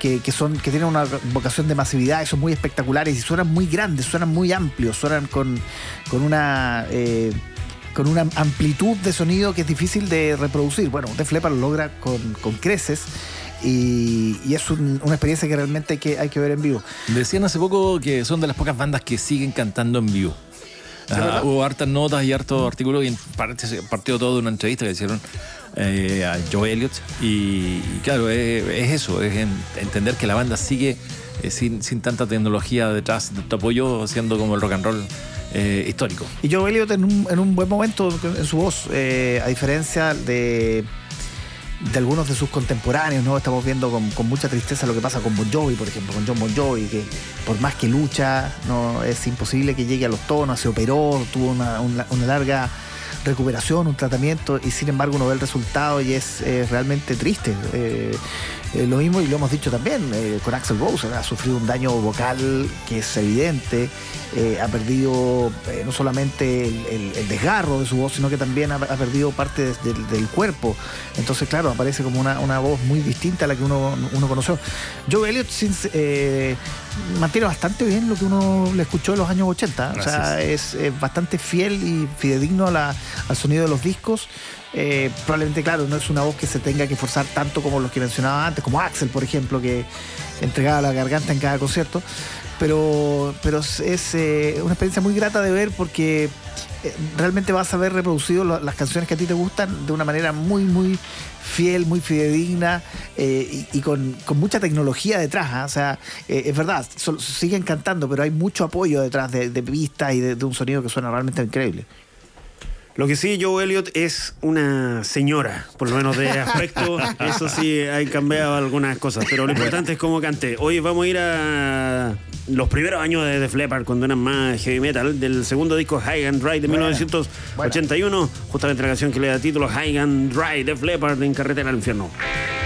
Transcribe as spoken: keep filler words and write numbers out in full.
que, que, son, que tienen una vocación de masividad y son muy espectaculares y suenan muy grandes, suenan muy amplios, suenan con, con una... Eh, con una amplitud de sonido que es difícil de reproducir. Bueno, Def Leppard lo logra con, con creces y, y es un, una experiencia que realmente hay que, hay que ver en vivo. Decían hace poco que son de las pocas bandas que siguen cantando en vivo. Uh, hubo hartas notas y hartos artículos y en parte se partió todo de una entrevista que hicieron eh, a Joe Elliott y, y claro, es, es eso, es en, entender que la banda sigue eh, sin, sin tanta tecnología detrás de tu apoyo, siendo como el rock and roll Eh, histórico. Y Joe Elliott en un, en un buen momento en su voz, eh, a diferencia de, de algunos de sus contemporáneos, ¿no? Estamos viendo con, con mucha tristeza lo que pasa con Bon Jovi, por ejemplo, con John Bon Jovi, que por más que lucha, no es imposible que llegue a los tonos, se operó, tuvo una, una, una larga recuperación, un tratamiento, y sin embargo uno ve el resultado y es eh, realmente triste. Eh, eh, lo mismo, y lo hemos dicho también, eh, con Axl Rose, ha sufrido un daño vocal que es evidente, eh, ha perdido eh, no solamente el, el, el desgarro de su voz, sino que también ha, ha perdido parte de, de, del cuerpo. Entonces, claro, aparece como una, una voz muy distinta a la que uno, uno conoció. Joe Elliott eh, mantiene bastante bien lo que uno le escuchó en los años ochenta. Gracias. O sea, es eh, bastante fiel y fidedigno a la, al sonido de los discos. Eh, probablemente, claro, no es una voz que se tenga que forzar tanto como los que mencionaba antes, como Axl, por ejemplo, que entregaba la garganta en cada concierto, pero, pero es, es eh, una experiencia muy grata de ver porque eh, realmente vas a ver reproducido lo, las canciones que a ti te gustan de una manera muy, muy fiel, muy fidedigna eh, y, y con, con mucha tecnología detrás, ¿eh? O sea, eh, es verdad, so, siguen cantando, pero hay mucho apoyo detrás de, de pistas y de, de un sonido que suena realmente increíble. Lo que sí, Joe Elliott es una señora, por lo menos de aspecto. Eso sí, hay cambiado algunas cosas, pero lo importante es cómo cante. Hoy vamos a ir a los primeros años de Def Leppard, cuando eran más heavy metal, del segundo disco High and Dry de bueno, mil novecientos ochenta y uno, bueno. Justamente la canción que le da título High and Dry, Def Leppard en Carretera al Infierno.